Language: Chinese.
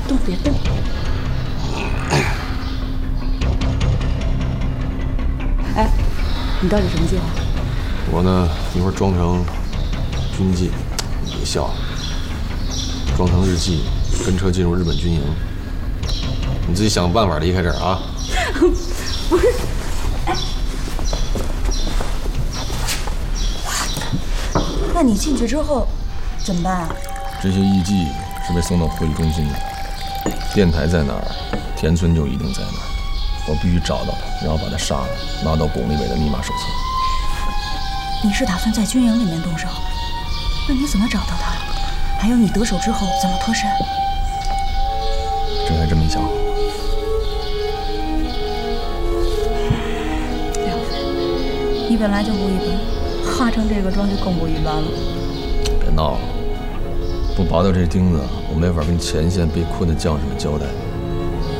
动别动。哎，你到底什么计划？ 我呢，一会儿装成军纪，别笑了，装成日记，跟车进入日本军营。你自己想办法离开这儿啊！ 不是，哎，那你进去之后怎么办啊？ 这些艺伎是被送到会议中心的，电台在哪儿，田村就一定在哪儿。我必须找到他，然后把他杀了，拿到巩立伟的密码手册。 你是打算在军营里面动手？那你怎么找到他？还有你得手之后怎么脱身？ 这还真没想好。 梁飞，你本来就不一般，化成这个妆就更不一般了。 别闹了，不拔掉这钉子，我没法跟前线被困的将士们交代。